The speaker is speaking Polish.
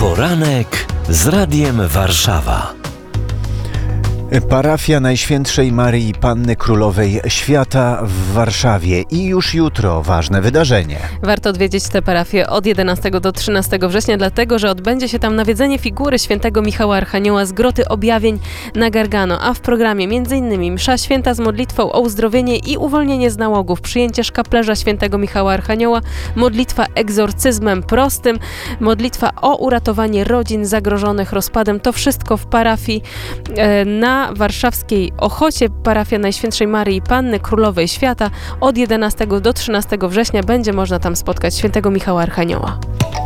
Poranek z Radiem Warszawa. Parafia Najświętszej Maryi Panny Królowej Świata w Warszawie i już jutro ważne wydarzenie. Warto odwiedzić tę parafię od 11 do 13 września, dlatego że odbędzie się tam nawiedzenie figury świętego Michała Archanioła z Groty Objawień na Gargano, a w programie m.in. msza święta z modlitwą o uzdrowienie i uwolnienie z nałogów, przyjęcie szkaplerza świętego Michała Archanioła, modlitwa egzorcyzmem prostym, modlitwa o uratowanie rodzin zagrożonych rozpadem. To wszystko w parafii na warszawskiej Ochocie. Parafia Najświętszej Maryi Panny Królowej Świata. Od 11 do 13 września będzie można tam spotkać świętego Michała Archanioła.